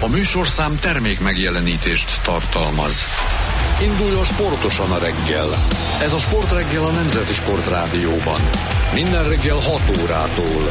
A műsorszám termék megjelenítést tartalmaz. Induljon sportosan a reggel. Ez a Sportreggel a Nemzeti Sportrádióban. Minden reggel 6 órától.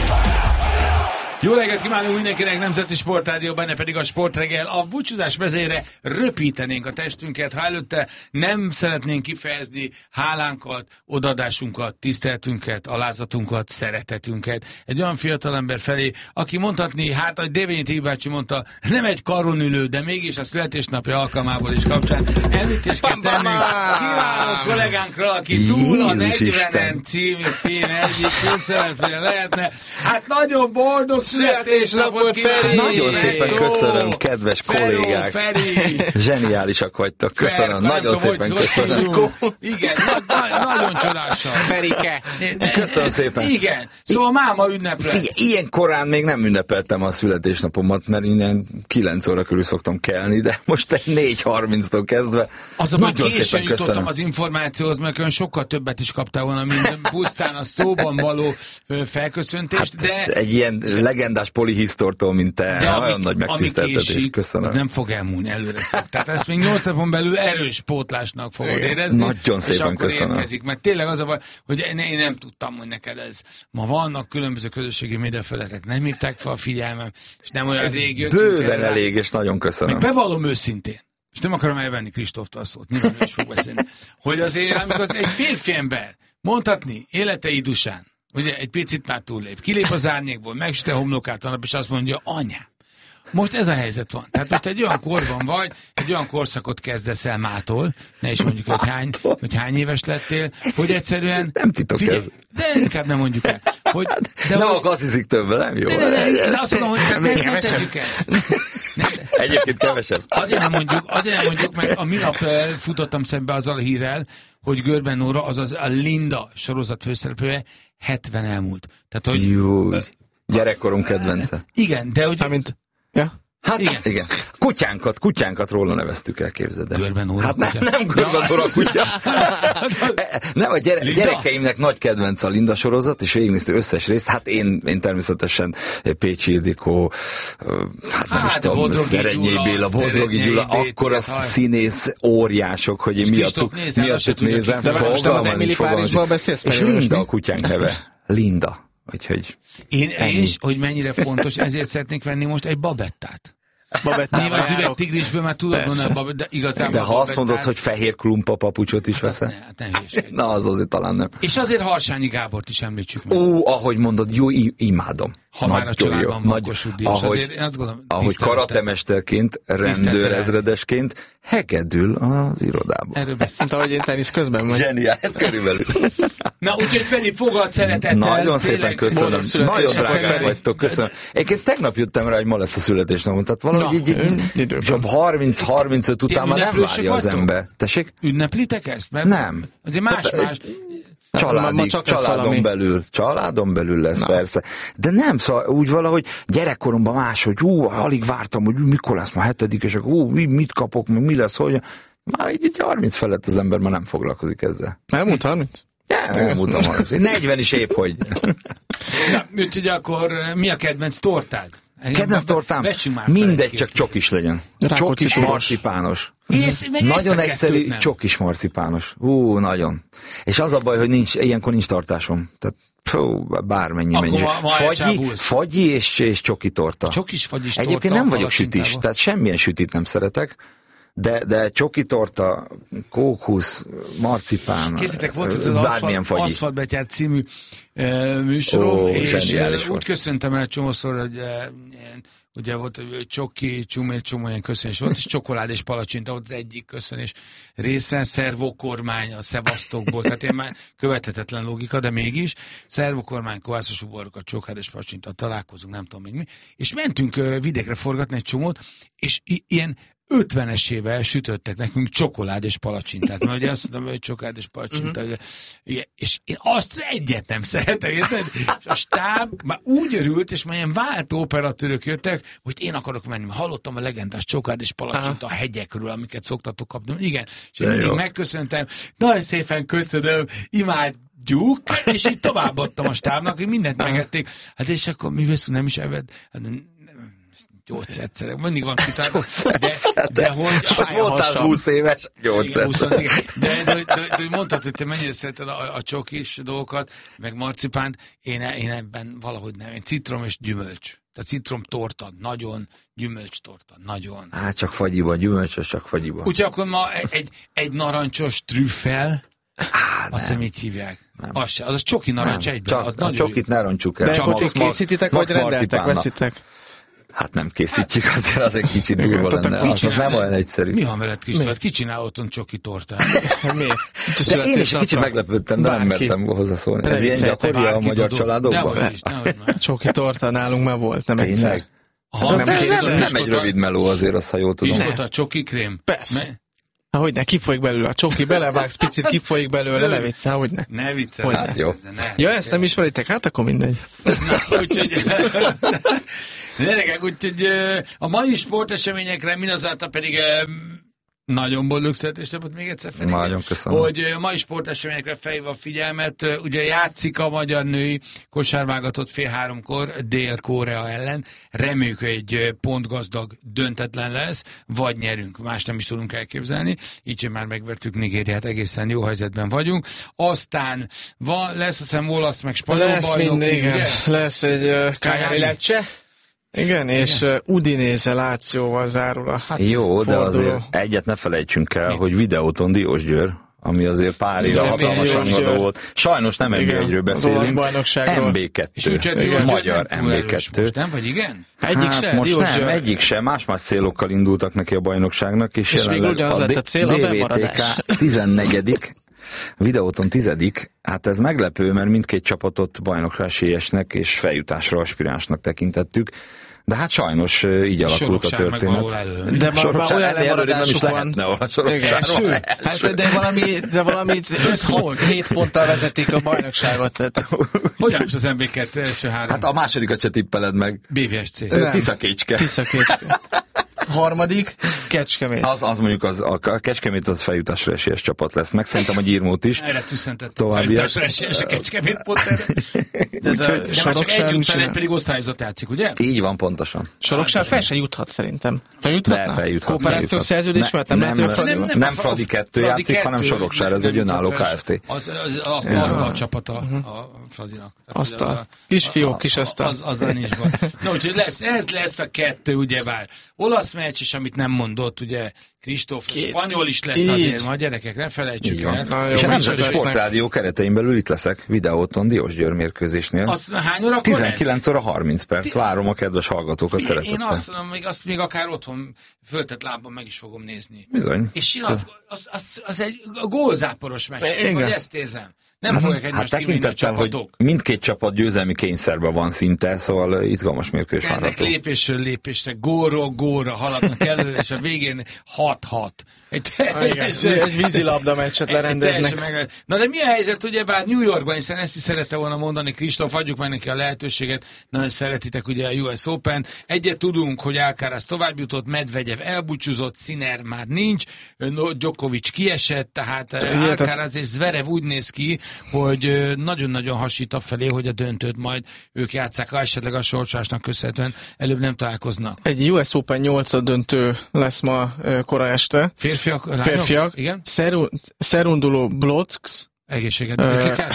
Jó reggelt kívánunk mindenkinek, Nemzeti Sportrádió, benne pedig a Sportreggel. A búcsúzás vezére röpítenénk a testünket, ha előtte nem szeretnénk kifejezni hálánkat, odaadásunkat, tiszteltünket, alázatunkat, szeretetünket egy olyan fiatalember felé, aki mondhatni, hát a Dévényi Tibi bácsi mondta, nem egy karonülő, de mégis a születésnapja alkalmából is kapcsán említést kell tennünk kiváló kollégánkról, aki túl a 40-en című film egyik főszereplője lehetne. Hát nagyon boldog születésnapot, Feri! Nagyon szépen köszönöm, kedves kollégák! Feri! Zseniálisak vagytok, köszönöm, nagyon szépen köszönöm. Igen, nagyon csodással. Ferike! Köszönöm szépen. Igen, szóval máma ünnepre. Figyelj, ilyen korán még nem ünnepeltem a születésnapomat, mert innen 9 óra körül szoktam kelni, de most egy 4:30-tól kezdve. Az a nagyon későn szépen jutottam köszönöm. Az információhoz, mert olyan sokkal többet is kaptál volna, mint pusztán a szóban való felköszöntést, Hát de... egy ilyen legendás polihisztortól, mint te, nagyon nagy megtiszteltetés, késik, köszönöm. nem fog elmúlni előre szok. Tehát ezt még 8 napon belül erős pótlásnak fogod érezni. Nagyon és szépen akkor köszönöm. Érkezik, mert tényleg az a baj, hogy én nem tudtam, hogy neked ez. Ma vannak különböző közösségi médiafelületek, nem hívták fel a figyelmem, és nem olyan rég jöttünk Bőven elég, és nagyon köszönöm. meg bevallom őszintén, és nem akarom elvenni Kristóftól a szót, nyilván ő is fog beszélni, hogy azért, amikor egy férfi ember mondhatni élete idusán, ugye egy picit már túllép, kilép az árnyékból, megsüte homlokát a nap, és azt mondja, anyám, most ez a helyzet van. Tehát most egy olyan korban vagy, egy olyan korszakot kezdesz el mától, ne is mondjuk, hogy hány éves lettél, hogy egyszerűen... Nem titok figyelj, ez. de inkább nem mondjuk el. Hogy, de nem, hogy, akkor azt hiszik többen, nem jó. de azt mondom, hogy ne tegyük ezt. Egyébként kevesebb. Azért nem mondjuk, mert a minap futottam szembe azzal a hírrel, hogy Görben Nóra, azaz a Linda sorozat főszereplője 70 elmúlt. Tehát, hogy... Jó, gyerekkorom kedvence. Igen, de hogy... Ja. Hát igen. Kutyánkat róla neveztük el, képzeld el. Görben Nóra Hát kutya. nem Görben Nóra kutya. Nem, a gyerekeimnek nagy kedvenc a Linda sorozat, és végignéztük összes részt. Hát én természetesen Pécsi Ildikó, hát nem is tudom, Bodrogi Szerenyei Gyula, Béla, Bodrogi Gyula, akkor a színész óriások, hogy én miattuk nézem. De most nem az Emily Párizsból beszélsz? És Linda a kutyánk neve. Linda. Úgyhogy és hogy mennyire fontos, ezért szeretnék venni most egy babettát. Nyilván az üvegtigrisből már tudod mondani, de igazából... De ha azt mondod, hogy fehér klumpa papucsot is veszel? Hát ne hülyeskedj. Na, az azért talán nem. És azért Harsányi Gábort is említsük meg. Ó, ahogy mondod, jó, imádom. Ha már a családban van Kossuth Díjas, azért én azt gondolom, ahogy karatemesterként, rendőrezredesként hegedül az irodában. Erről beszélünk. Mint ahogy én tenisz közben vagy. Zseniál, körülbelül. Na, úgyhogy Feri, foglalt szeretettel. Nagyon szépen köszönöm. Nagyon drágák vagytok, köszönöm. Egyébként tegnap jöttem rá, hogy ma lesz a születésnapom, tehát valahogy így 30-35 után már nem várja az ember. Tessék? Ünneplitek ezt? Mert Nem. azért más. Családon belül lesz, persze. De nem, szóval úgy valahogy gyerekkoromban máshogy, alig vártam, hogy mikor lesz már 7. és akkor mit kapok, mi lesz, hogy már így 30 felett az ember már nem foglalkozik ezzel. Elmúlt 30? Elmúltam 30. 40 is épp, hogy. Na, úgyhogy akkor mi a kedvenc tortád? Kedvenc tortám? Mindegy, csak csokis legyen. Csokis marcipános. Nagyon egyszerű, csokis marcipános. Nagyon. És az a baj, hogy ilyenkor nincs tartásom. Tehát bármennyi mennyiség. Fagyi és csoki torta. Csokis fagyis torta. Egyébként nem vagyok sütis, tehát semmilyen sütit nem szeretek. De csoki torta, kókusz, marcipán, készítek, volt ez bármilyen fagyi. Aszfaltbetyár című műsorom, és úgy volt. Köszöntem el csomószor, hogy ugye volt, hogy csoki, csomó ilyen köszönés volt, és csokolád és palacsinta volt az egyik köszönés része, szervokormány a Szevasztokból, tehát ilyen már követhetetlen logika, de mégis, szervokormány, kovászos uborka, csokolád és palacsinta, találkozunk, nem tudom még mi, és mentünk vidékre forgatni egy csomót, és ilyen 50-esével sütöttek nekünk csokolád és palacsintát, mert ugye azt mondom, hogy csokolád és palacsintát, és én azt egyet nem szeretem, érted? És a stáb már úgy örült, és már ilyen váltó operatőrök jöttek, hogy én akarok menni, mert hallottam a legendás csokolád és palacsinta a hegyekről, amiket szoktatok kapni. Igen, és én mindig megköszöntem, nagyon szépen köszönöm, imádjuk, és így továbbadtam a stábnak, hogy mindent megették. Hát és akkor mi veszünk, nem is eved? Hát, gyógyszerszerek, mindig van kitálva. De hogy... Voltál 20 éves gyógyszerszerek. De mondtad, hogy te mennyire szereted a csokis dolgokat, meg marcipánt, én ebben valahogy nem. Én citrom és gyümölcs. Tehát citromtorta, nagyon, gyümölcstorta, nagyon. Hát csak fagyiba, gyümölcsös csak fagyiba. Úgyhogy akkor ma egy narancsos trüffel, azt hiszem így hívják. Az a csoki narancs egyben. A csokit ne roncsuk el. De akkor készítitek, vagy rendeltek, veszitek? Hát nem készítjük, azért az egy kicsit durva lenne. Az nem olyan egyszerű. Mi van veled, Kristóf? Ki csinál otthon csoki tortát? Miért? De én is kicsit meglepődtem, de nem mertem hozzászólni. Ez ilyen gyakori a magyar családokban? Csoki torta nálunk már volt, nem egyszer. Nem egy rövid meló azért, azt, ha jól tudom. És volt a csoki krém? Persze. Hogyne, kifolyik belőle a csoki, belevágsz picit, kifolyik belőle, ne viccel, hogyne. Ne viccel. Hát jó. Ja, ezt nem ismeritek, hát akkor mindegy. Úgyhogy... Úgyhogy a mai sporteseményekre mindazáltal pedig nagyon boldog születésnapot még egyszer felé. Nagyon köszönöm. Hogy a mai sporteseményekre felhívva a figyelmet, ugye játszik a magyar női kosárválogatott 2:30 Dél-Korea ellen. Reméljük, hogy egy pontgazdag döntetlen lesz, vagy nyerünk. Más nem is tudunk elképzelni. Így már megvertük Nigériát, egészen jó helyzetben vagyunk. Aztán lesz azt hiszem olasz meg spanyol bajnok. Lesz egy Cagliari Lecce. Igen, és Udinese Lációval zárul a jó, de azért egyet ne felejtsünk el, hogy Videóton Diósgyőr, ami azért pár éve hatalmas rangadó volt. Sajnos nem NB1-ről beszélünk, MB2, magyar MB2. Most nem, vagy igen? Most nem, egyik sem, más-más célokkal indultak neki a bajnokságnak, és jelenleg a DVTK 14. Videóton 10. Hát ez meglepő, mert mindkét csapatot bajnokra esélyesnek és feljutásra aspiránsnak tekintettük. De hát sajnos így alakult a történet. De már olyan lemaradásuk van. Hát de valami 6-7 ponttal vezetik a bajnokságot. Hogyan most az MB2 első 3? Hát a másodikat se tippeled meg. BVSC. Tiszakécske. Harmadik, Kecskemét. Az mondjuk a Kecskemét az feljutásra esélyes csapat lesz. Meg szerintem a Gyirmót is. Erre tüszentettem. Feljutásra esélyes a Kecskemét pont erre. De már csak együtt fel, pedig osztályozott játszik, ugye? Így van, pontosan. Soroksár fel se juthat szerintem. Feljuthat. Kooperációs szerződés mert nem Fradi 2 játszik, hanem Soroksár, ez egy önálló Kft. Azt a csapata a Fradinak. Asztal. Kisfiók, kis asztal. Az nincs baj. Na, úgyhogy ez lesz a 2, ugyebár. Olasz meccs is, amit nem mondott, ugye, Kristóf, spanyol is lesz azért, ma gyerekek, nem felejtsük el. És a Nemzeti Sportrádió keretein belül itt leszek, Videóton Diósgyőr mérkőzésnél. Az hány órakor 19 óra 30 perc. Várom a kedves hallgatókat szeretettel. Én azt mondom, azt még akár otthon föltett lábban meg is fogom nézni. Bizony. És én az egy gólzáporos meccs, vagy ezt érzem. Nem fogják egymást kivinni a csapatok. Hogy mindkét csapat győzelmi kényszerben van szinte, szóval izgalmas mérkőzés várható. Lépésről lépésre, gólra haladnak előre, és a végén 6-6. Egy vízilabda meccset lerendeznek. Na de mi a helyzet, ugyebár New Yorkban, hiszen ezt is szerette volna mondani Kristóf, adjuk meg neki a lehetőséget, nagyon szeretitek ugye a US Open. Egyet tudunk, hogy Alcaraz tovább jutott, Medvegyev elbúcsúzott, Sinner már nincs, Djokovic kiesett, tehát Alcaraz és Zverev úgy néz ki, hogy nagyon-nagyon hasít afelé, hogy a döntőt majd ők játsszák, ha esetleg a sorsásnak köszönhetően előbb nem találkoznak. Egy US Open 8 döntő lesz ma kora este. Férfiak. Igen. Szerunduló Blotks. Egészséget.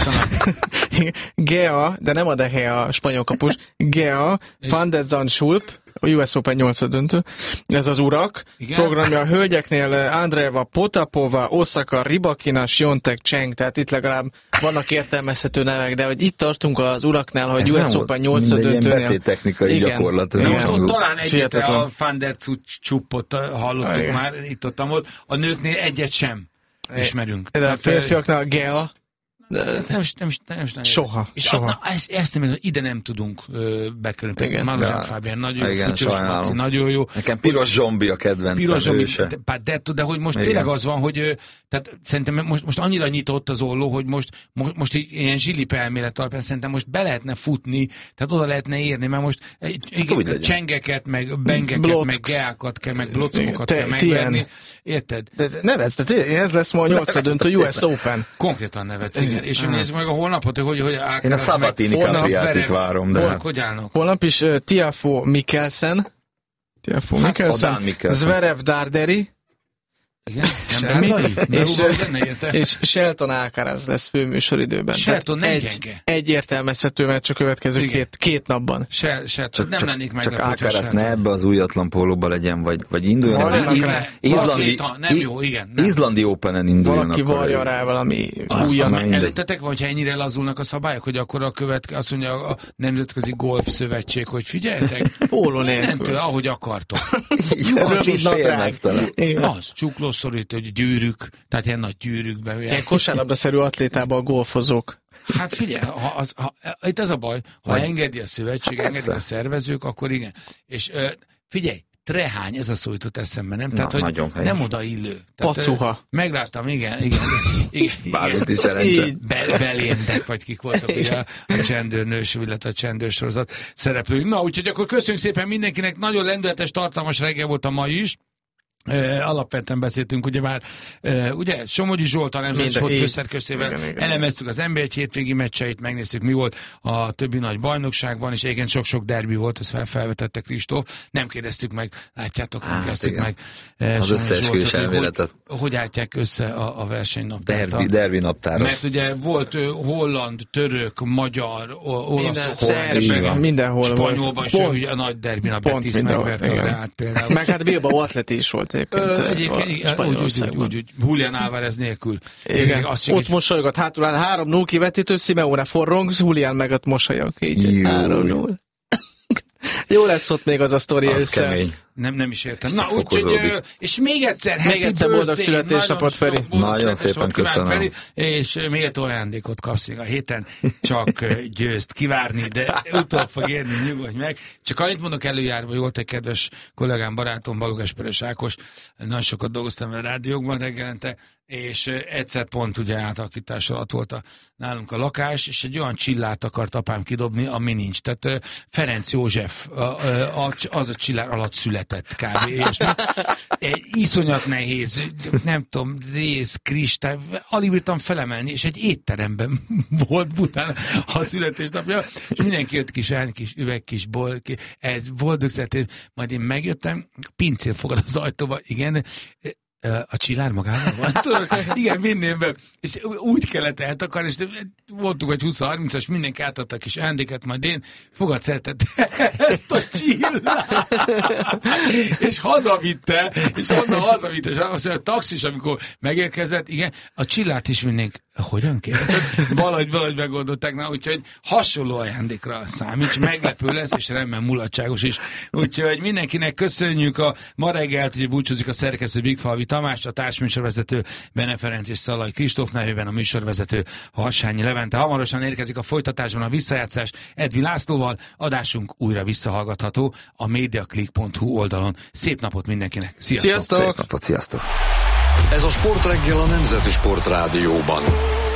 Gea, de nem a De Gea spanyol kapus. Gea, Van der Zandschulp, a US Open 8 döntő. Ez az urak. Igen? Programja a hölgyeknél Andreeva, Potapova, Osaka, Rybakina, Swiatek, Cheng, tehát itt legalább vannak értelmezhető nevek, de hogy itt tartunk az uraknál, hogy ez US Open 8 döntőnél. Ilyen beszédtechnikai gyakorlat. Ez most ott talán egyet a Van der Zandschulpot hallottuk már, itt ott. A nőknél egyet sem ismerünk. De a férfiaknál Gea. Nem soha. Ezt nem ide nem tudunk bekerülni. Marozsán Fábián nagyon jó, Fütyös Maci nagyon jó. Nekem Piros Zsombi a kedvencem. De hogy most tényleg az van, hogy tehát szerintem most annyira nyitott az olló, hogy most ilyen zsilip elmélet alapján szerintem most be lehetne futni, tehát oda lehetne érni, mert most csengeket, meg bengeket, meg geákat kell, meg blockokat kell megverni. Érted? De nevetsz, tehát ez lesz ma a 8. döntő US Open. Konkrétan nevetsz, igen. És nézzük meg a holnapot, hogy én a Sabatini Capriátit várom, de... Hogy állnak? Holnap is Tiafoe Mikkelsen, Tiafoe Mikkelsen, Zverev Darderi, és Shelton Alcaraz lesz főműsoridőben. Shelton nem gyenge. Egy értelmezhető meccs a következő két napban. Shelton nem lennék meg. Csak Alcaraz ne ebbe az újatlan pólóba legyen, vagy induljon az Izlandi Openen induljon. Valaki varja rá valami újan. Előttetek, vagy ha ennyire lazulnak a szabályok, hogy akkor azt mondja a Nemzetközi Golf Szövetség, hogy figyeljetek, póló nélkül, ahogy akartok. Az csuklószorít, hogy gyűrűk, tehát ilyen nagy gyűrűkben. Ilyen kosárlabdaszerű atlétában a golfozók. Hát figyelj, itt ez a baj, ha engedi a szövetség, engedik a szervezők, akkor igen. És figyelj, trehány, ez a szó jutott eszembe, nem? Tehát, hogy nem odaillő. Pacuha. Megláttam, igen. Bármit is jelentsen. Beléndek, vagy kik voltak ugye a csendőrnős, illetve a csendőrsorozat szereplők. Na, úgyhogy akkor köszönjük szépen mindenkinek, nagyon lendületes, tartalmas reggel volt a mai is. Alapvetően beszéltünk, ugyebár Somogyi Zsolt, a Nemzeti Sport főszerkesztővel elemeztük az NB1 hétvégi meccseit, megnéztük, mi volt a többi nagy bajnokságban, és igen, sok-sok derbi volt, ezt felvetette Kristóf. Nem kérdeztük meg, látjátok, nem kezdtük meg az összeesküvés elméletet. Hogy álltják össze a versenynaptárat? Derbi naptáros. Mert ugye volt holland, török, magyar, olasz, mindenhol spanyolban is a nagy derbi nap, Betis megverte a Reált például. Meg hát Bilbao Atleti is volt egyébként úgy, Julián Álvarez nélkül. Igen, ott mosolyogat hátul, 3-0 kivetítő, Simeone forrong, Julián meg ott mosolyog. 3-0. Jó lesz ott még az a sztori össze. Nem is értem. Na, úgyhogy, és még egyszer boldog születésnapot, Feri. Nagyon szépen köszönöm. Feri, és méltó ajándékot kapsz még a héten, csak győzt kivárni, de utol fog érni, nyugodj meg. Csak annyit mondok előjárva, hogy volt egy kedves kollégám, barátom, Balogh-Esperes Ákos, nagyon sokat dolgoztam a rádiókban reggelente, és egyszer pont ugye átalakítás alatt volt nálunk a lakás, és egy olyan csillát akart apám kidobni, ami nincs. Tehát Ferenc József az a csillár alatt született kb. És egy iszonyat nehéz, nem tudom, rész, kristály, alig bírtam felemelni, és egy étteremben volt Bután a születésnapja, és mindenki jött kis üveg, kis bor, ez boldog születés, majd én megjöttem, pincér fogad az ajtóba, igen, a csillár magában van? Igen, vinném be. És úgy kellett eltakarni, és voltunk, hogy 20-30-as, mindenki átadta kis ajándéket, majd én fogad szeretett ezt a csillár. És hazavitte, és onnan hazavitte, és azt mondja, a taxis, amikor megérkezett, igen, a csillárt is vinnénk. Hogyan kérdezett? Valahogy megoldották, na, úgyhogy hasonló ajándékra számíts, meglepő lesz, és remélem mulatságos is. Úgyhogy mindenkinek köszönjük a ma reggelt, hogy búcsúzik a szerkesztő Bigfalvi Tamás, a társműsorvezető Bene Ferenc és Szalai Kristóf, nevében a műsorvezető Harsányi Levente. Hamarosan érkezik a folytatásban a visszajátszás Edvi Lászlóval, adásunk újra visszahallgatható a mediaclick.hu oldalon. Szép napot mindenkinek! Sziasztok! Szép napot, sziasztok! Ez a Sportreggel a Nemzeti Sport Rádióban.